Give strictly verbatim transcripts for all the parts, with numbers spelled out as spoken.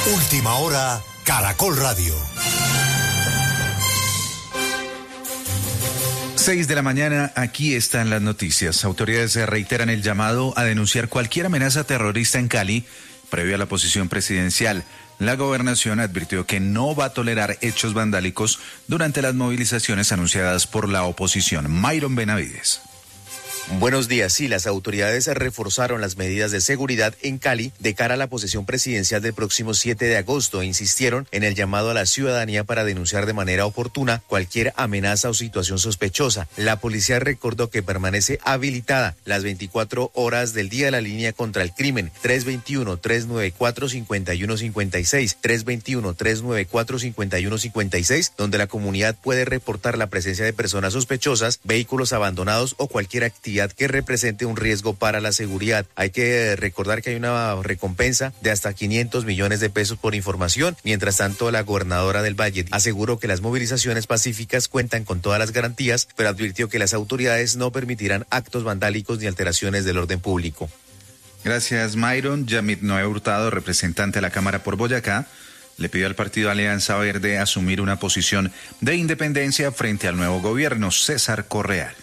Última hora, Caracol Radio. Seis de la mañana, aquí están las noticias. Autoridades reiteran el llamado a denunciar cualquier amenaza terrorista en Cali, previo a la posición presidencial. La gobernación advirtió que no va a tolerar hechos vandálicos durante las movilizaciones anunciadas por la oposición. Myron Benavides. Buenos días. Sí, las autoridades reforzaron las medidas de seguridad en Cali de cara a la posesión presidencial del próximo siete de agosto e insistieron en el llamado a la ciudadanía para denunciar de manera oportuna cualquier amenaza o situación sospechosa. La policía recordó que permanece habilitada las veinticuatro horas del día la línea contra el crimen tres dos uno, tres nueve cuatro, cinco uno cinco seis, tres dos uno, tres nueve cuatro, cinco uno cinco seis, donde la comunidad puede reportar la presencia de personas sospechosas, vehículos abandonados o cualquier actividad que represente un riesgo para la seguridad. Hay que recordar que hay una recompensa de hasta quinientos millones de pesos por información. Mientras tanto, la gobernadora del Valle aseguró que las movilizaciones pacíficas cuentan con todas las garantías, pero advirtió que las autoridades no permitirán actos vandálicos ni alteraciones del orden público. Gracias, Myron. Yamit Noé Hurtado, representante de la Cámara por Boyacá, le pidió al partido Alianza Verde asumir una posición de independencia frente al nuevo gobierno. César Correal.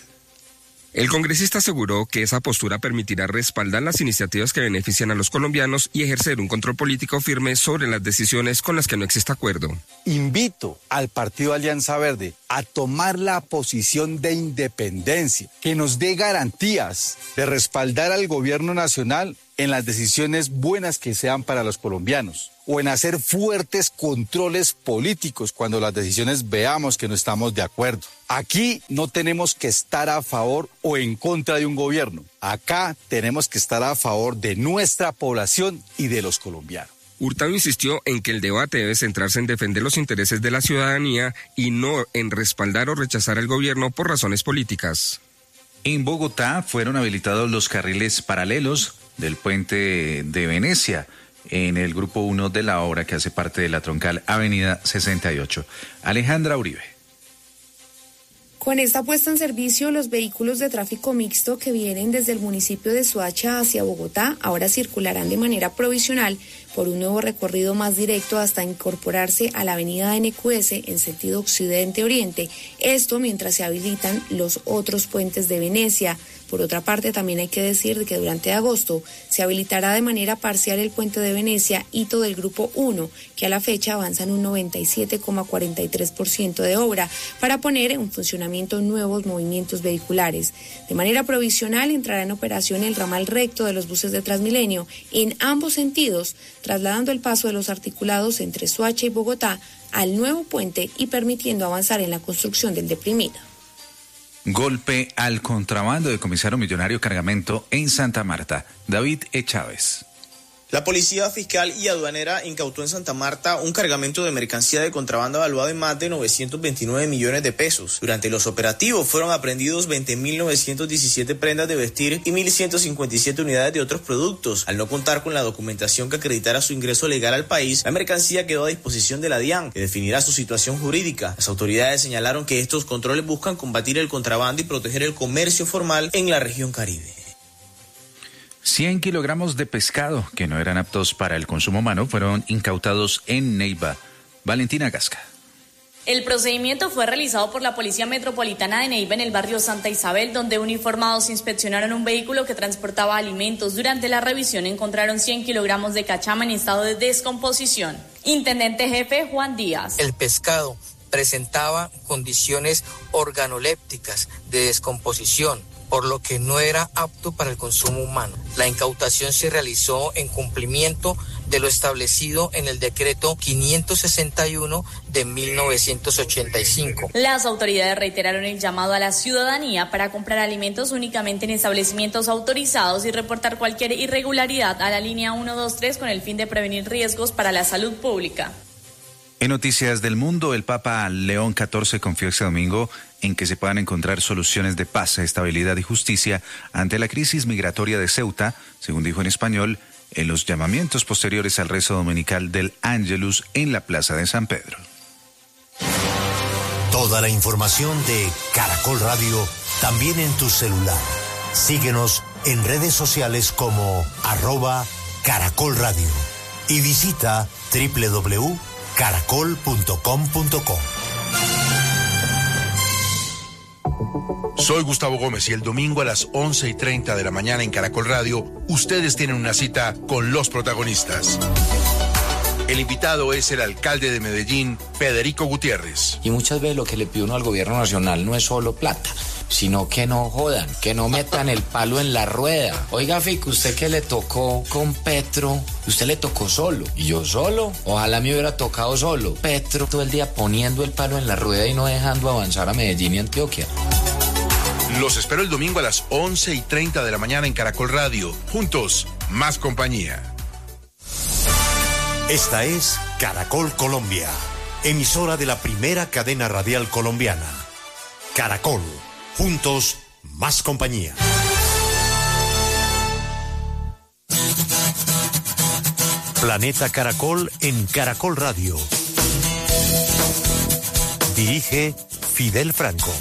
El congresista aseguró que esa postura permitirá respaldar las iniciativas que benefician a los colombianos y ejercer un control político firme sobre las decisiones con las que no existe acuerdo. Invito al partido Alianza Verde a tomar la posición de independencia, que nos dé garantías de respaldar al gobierno nacional en las decisiones buenas que sean para los colombianos, o en hacer fuertes controles políticos cuando las decisiones veamos que no estamos de acuerdo. Aquí no tenemos que estar a favor o en contra de un gobierno. Acá tenemos que estar a favor de nuestra población y de los colombianos. Hurtado insistió en que el debate debe centrarse en defender los intereses de la ciudadanía y no en respaldar o rechazar al gobierno por razones políticas. En Bogotá fueron habilitados los carriles paralelos del puente de Venecia en el grupo uno de la obra que hace parte de la troncal Avenida sesenta y ocho. Alejandra Uribe. Con esta puesta en servicio, los vehículos de tráfico mixto que vienen desde el municipio de Soacha hacia Bogotá ahora circularán de manera provisional por un nuevo recorrido más directo hasta incorporarse a la avenida N Q S en sentido occidente-oriente. Esto mientras se habilitan los otros puentes de Venecia. Por otra parte, también hay que decir que durante agosto se habilitará de manera parcial el puente de Venecia, hito del grupo uno, que a la fecha avanza en un noventa y siete coma cuarenta y tres por ciento de obra para poner en funcionamiento nuevos movimientos vehiculares. De manera provisional entrará en operación el ramal recto de los buses de Transmilenio en ambos sentidos, trasladando el paso de los articulados entre Soacha y Bogotá al nuevo puente y permitiendo avanzar en la construcción del deprimido. Golpe al contrabando de comisario millonario cargamento en Santa Marta. David E. Chávez. La Policía Fiscal y Aduanera incautó en Santa Marta un cargamento de mercancía de contrabando evaluado en más de novecientos veintinueve millones de pesos. Durante los operativos fueron aprendidos veinte mil novecientos diecisiete prendas de vestir y mil ciento cincuenta y siete unidades de otros productos. Al no contar con la documentación que acreditara su ingreso legal al país, la mercancía quedó a disposición de la DIAN, que definirá su situación jurídica. Las autoridades señalaron que estos controles buscan combatir el contrabando y proteger el comercio formal en la región Caribe. cien kilogramos de pescado que no eran aptos para el consumo humano fueron incautados en Neiva. Valentina Gasca. El procedimiento fue realizado por la Policía Metropolitana de Neiva en el barrio Santa Isabel, donde uniformados inspeccionaron un vehículo que transportaba alimentos. Durante la revisión encontraron cien kilogramos de cachama en estado de descomposición. Intendente Jefe Juan Díaz. El pescado presentaba condiciones organolépticas de descomposición, por lo que no era apto para el consumo humano. La incautación se realizó en cumplimiento de lo establecido en el decreto quinientos sesenta y uno de mil novecientos ochenta y cinco. Las autoridades reiteraron el llamado a la ciudadanía para comprar alimentos únicamente en establecimientos autorizados y reportar cualquier irregularidad a la línea ciento veintitrés con el fin de prevenir riesgos para la salud pública. En Noticias del Mundo, el Papa León catorce confió este domingo en que se puedan encontrar soluciones de paz, estabilidad y justicia ante la crisis migratoria de Ceuta, según dijo en español, en los llamamientos posteriores al rezo dominical del Ángelus en la Plaza de San Pedro. Toda la información de Caracol Radio también en tu celular. Síguenos en redes sociales como arroba Caracol Radio y visita doble u doble u doble u punto caracol punto com punto co. Soy Gustavo Gómez y el domingo a las once y treinta de la mañana en Caracol Radio, ustedes tienen una cita con los protagonistas. El invitado es el alcalde de Medellín, Federico Gutiérrez. Y muchas veces lo que le pide uno al gobierno nacional no es solo plata, sino que no jodan, que no metan el palo en la rueda. Oiga, Fico, usted que le tocó con Petro, usted le tocó solo, y yo solo. Ojalá me hubiera tocado solo. Petro todo el día poniendo el palo en la rueda y no dejando avanzar a Medellín y Antioquia. Los espero el domingo a las once y treinta de la mañana en Caracol Radio. Juntos, más compañía. Esta es Caracol Colombia, emisora de la primera cadena radial colombiana. Caracol, juntos, más compañía. Planeta Caracol en Caracol Radio. Dirige Fidel Franco.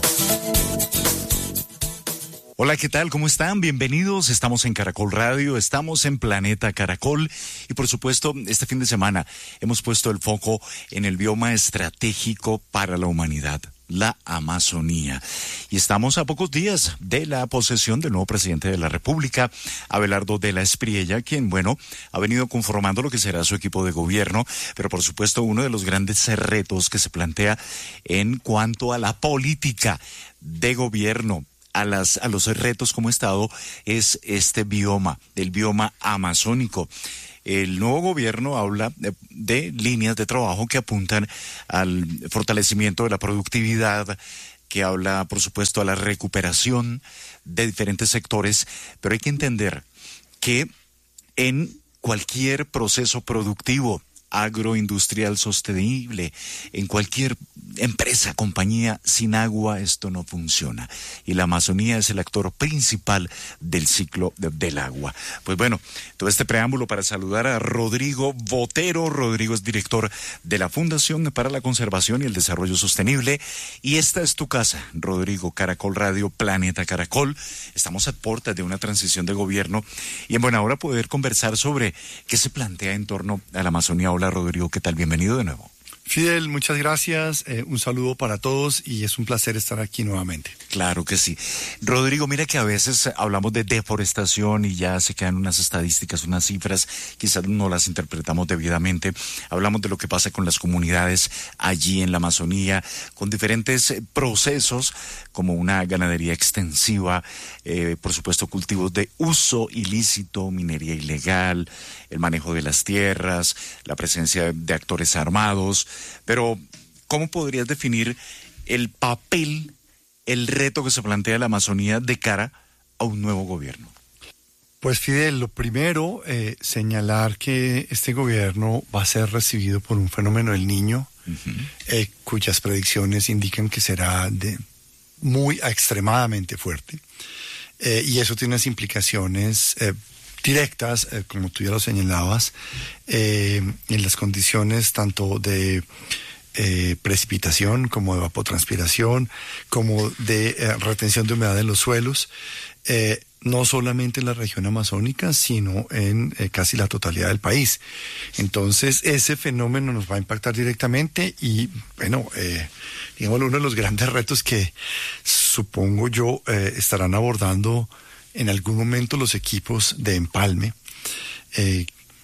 Hola, ¿qué tal? ¿Cómo están? Bienvenidos. Estamos en Caracol Radio, estamos en Planeta Caracol y por supuesto este fin de semana hemos puesto el foco en el bioma estratégico para la humanidad, la Amazonía. Y estamos a pocos días de la posesión del nuevo presidente de la República, Abelardo de la Espriella, quien, bueno, ha venido conformando lo que será su equipo de gobierno, pero por supuesto uno de los grandes retos que se plantea en cuanto a la política de gobierno, a las a los retos como Estado, es este bioma, el bioma amazónico. El nuevo gobierno habla de, de líneas de trabajo que apuntan al fortalecimiento de la productividad, que habla, por supuesto, a la recuperación de diferentes sectores, pero hay que entender que en cualquier proceso productivo agroindustrial sostenible, en cualquier empresa, compañía, sin agua esto no funciona. Y la Amazonía es el actor principal del ciclo de, del agua. Pues bueno, todo este preámbulo para saludar a Rodrigo Botero. Rodrigo es director de la Fundación para la Conservación y el Desarrollo Sostenible. Y esta es tu casa, Rodrigo. Caracol Radio, Planeta Caracol. Estamos a puertas de una transición de gobierno y en buena hora poder conversar sobre qué se plantea en torno a la Amazonía. Hola, Rodrigo, ¿qué tal? Bienvenido de nuevo. Fidel, muchas gracias, eh, un saludo para todos y es un placer estar aquí nuevamente. Claro que sí. Rodrigo, mira que a veces hablamos de deforestación y ya se quedan unas estadísticas, unas cifras, quizás no las interpretamos debidamente. Hablamos de lo que pasa con las comunidades allí en la Amazonía, con diferentes procesos como una ganadería extensiva, eh, por supuesto cultivos de uso ilícito, minería ilegal, el manejo de las tierras, la presencia de actores armados. Pero, ¿cómo podrías definir el papel, el reto que se plantea la Amazonía de cara a un nuevo gobierno? Pues Fidel, lo primero, eh, señalar que este gobierno va a ser recibido por un fenómeno del Niño, uh-huh. eh, cuyas predicciones indican que será de muy a extremadamente fuerte. Eh, y eso tiene unas implicaciones eh, directas, eh, como tú ya lo señalabas, eh, en las condiciones tanto de eh, precipitación como de evapotranspiración, como de eh, retención de humedad en los suelos, eh, no solamente en la región amazónica, sino en eh, casi la totalidad del país. Entonces, ese fenómeno nos va a impactar directamente y, bueno, eh, digamos, uno de los grandes retos que supongo yo eh, estarán abordando en algún momento los equipos de empalme, eh,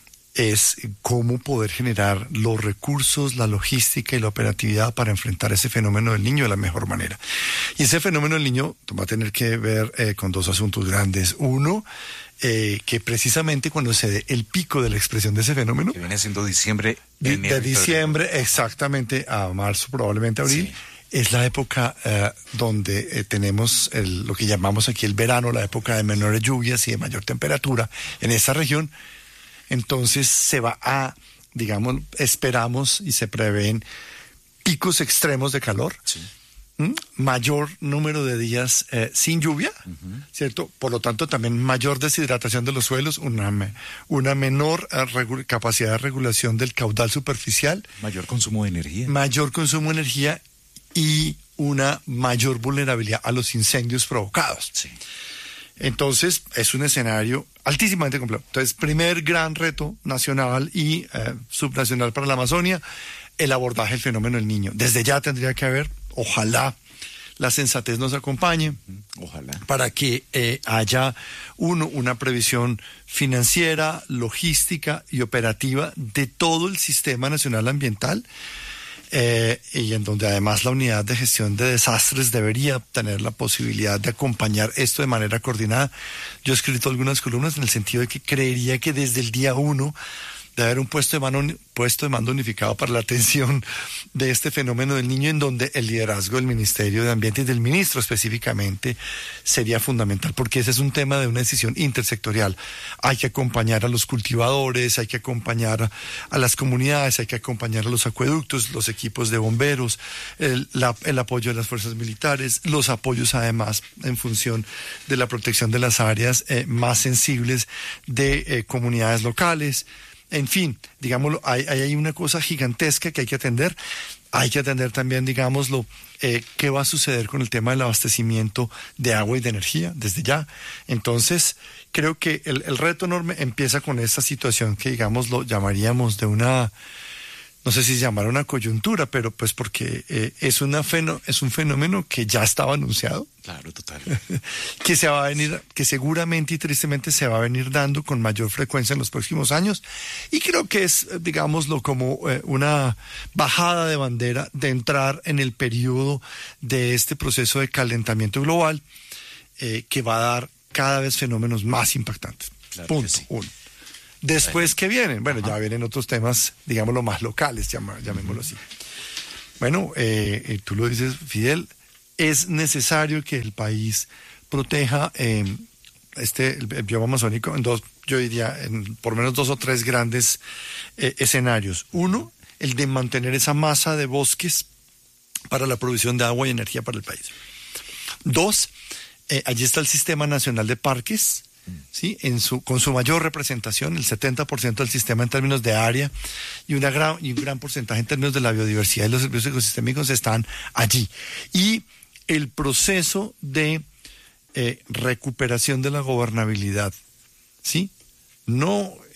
es cómo poder generar los recursos, la logística y la operatividad para enfrentar ese fenómeno del Niño de la mejor manera. Y ese fenómeno del Niño va a tener que ver eh, con dos asuntos grandes. Uno, eh, que precisamente cuando se dé el pico de la expresión de ese fenómeno, que viene siendo diciembre, de, de diciembre exactamente a marzo, probablemente abril, sí. Es la época eh, donde eh, tenemos el, lo que llamamos aquí el verano, la época de menores lluvias y de mayor temperatura en esta región. Entonces se va a, digamos, esperamos y se prevén picos extremos de calor, sí. ¿Mm? Mayor número de días eh, sin lluvia, uh-huh. ¿cierto? Por lo tanto, también mayor deshidratación de los suelos, una, una menor eh, regu- capacidad de regulación del caudal superficial. Mayor consumo de energía. Mayor consumo de energía y una mayor vulnerabilidad a los incendios provocados. Sí. Entonces, es un escenario altísimamente complejo. Entonces, primer gran reto nacional y eh, subnacional para la Amazonia, el abordaje del fenómeno del Niño. Desde ya tendría que haber, ojalá, la sensatez nos acompañe, ojalá, para que eh, haya uno, una previsión financiera, logística y operativa de todo el sistema nacional ambiental, eh, y en donde además la unidad de gestión de desastres debería tener la posibilidad de acompañar esto de manera coordinada. Yo he escrito algunas columnas en el sentido de que creería que desde el día uno de haber un puesto de mano, puesto de mando unificado para la atención de este fenómeno del Niño, en donde el liderazgo del Ministerio de Ambiente y del ministro específicamente sería fundamental, porque ese es un tema de una decisión intersectorial. Hay que acompañar a los cultivadores, hay que acompañar a, a las comunidades, hay que acompañar a los acueductos, los equipos de bomberos, el, la, el apoyo de las fuerzas militares, los apoyos además en función de la protección de las áreas eh, más sensibles de eh, comunidades locales. En fin, digámoslo, hay, hay una cosa gigantesca que hay que atender. Hay que atender también, digámoslo, eh, qué va a suceder con el tema del abastecimiento de agua y de energía desde ya. Entonces, creo que el, el reto enorme empieza con esta situación que, digamos, lo llamaríamos de una, no sé si se llamara una coyuntura, pero pues porque eh, es, una feno, es un fenómeno que ya estaba anunciado. Claro, total. que se va a venir, que seguramente y tristemente se va a venir dando con mayor frecuencia en los próximos años. Y creo que es, digámoslo, como eh, una bajada de bandera de entrar en el periodo de este proceso de calentamiento global eh, que va a dar cada vez fenómenos más impactantes. Claro. Punto. Sí. Uno. Después, ¿qué vienen? Bueno, Ajá. ya vienen otros temas, digámoslo, más locales, llama, llamémoslo así. Bueno, eh, eh, tú lo dices, Fidel, es necesario que el país proteja eh, este, el, el bioma amazónico en dos, yo diría, en por lo menos dos o tres grandes eh, escenarios. Uno, el de mantener esa masa de bosques para la provisión de agua y energía para el país. Dos, eh, allí está el Sistema Nacional de Parques, ¿sí? En su, con su mayor representación, el setenta por ciento del sistema en términos de área y, una gran, y un gran porcentaje en términos de la biodiversidad y los servicios ecosistémicos están allí. Y el proceso de eh, recuperación de la gobernabilidad, ¿sí? No